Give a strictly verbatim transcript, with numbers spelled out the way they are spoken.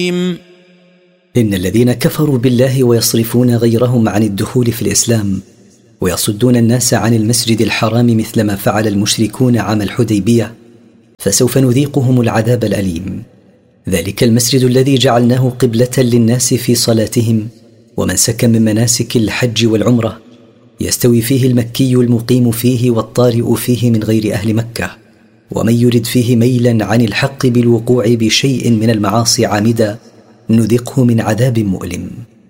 إن الذين كفروا بالله ويصرفون غيرهم عن الدخول في الإسلام ويصدون الناس عن المسجد الحرام مثل ما فعل المشركون عام الحديبية فسوف نذيقهم العذاب الأليم. ذلك المسجد الذي جعلناه قبلة للناس في صلاتهم ومنسكا من مناسك الحج والعمرة يستوي فيه المكي المقيم فيه والطارئ فيه من غير أهل مكة، ومن يرد فيه ميلا عن الحق بالوقوع بشيء من المعاصي عامدا نذقه من عذاب مؤلم.